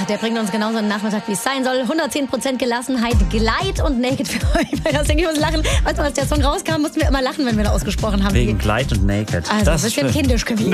der bringt uns genauso einen Nachmittag, wie es sein soll. 110% Gelassenheit, Glide und Naked für euch. Ich muss lachen. Weißt du, als der Song rauskam, mussten wir immer lachen, wenn wir da ausgesprochen haben. Wegen Glide und Naked. Also das ein bisschen kindisch gewesen.